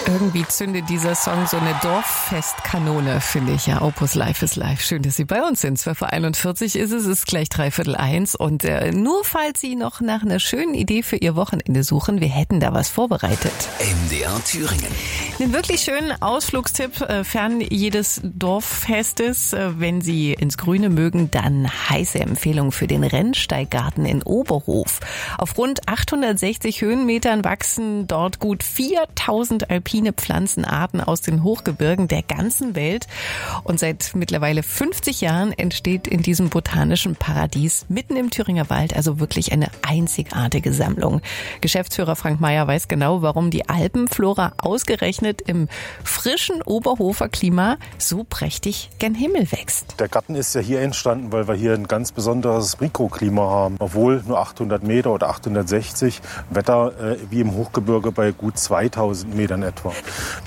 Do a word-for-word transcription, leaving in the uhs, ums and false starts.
Irgendwie zündet dieser Song so eine Dorffestkanone, finde ich. Ja, Opus Life is Life. Schön, dass Sie bei uns sind. zwölf Uhr einundvierzig ist es, es ist gleich dreiviertel eins. Und äh, nur falls Sie noch nach einer schönen Idee für Ihr Wochenende suchen, wir hätten da was vorbereitet. M D R Thüringen. Einen wirklich schönen Ausflugstipp äh, fern jedes Dorffestes. Äh, wenn Sie ins Grüne mögen, dann heiße Empfehlung für den Rennsteiggarten in Oberhof. Auf rund achthundertsechzig Höhenmetern wachsen dort gut viertausend alpine Pflanzenarten aus den Hochgebirgen der ganzen Welt. Und seit mittlerweile fünfzig Jahren entsteht in diesem botanischen Paradies mitten im Thüringer Wald also wirklich eine einzigartige Sammlung. Geschäftsführer Frank Meyer weiß genau, warum die Alpenflora ausgerechnet im frischen Oberhofer Klima so prächtig gen Himmel wächst. Der Garten ist ja hier entstanden, weil wir hier ein ganz besonderes Mikroklima haben. Obwohl nur achthundert Meter oder achthundertsechzig, Wetter äh, wie im Hochgebirge bei gut zweitausend Metern etwa.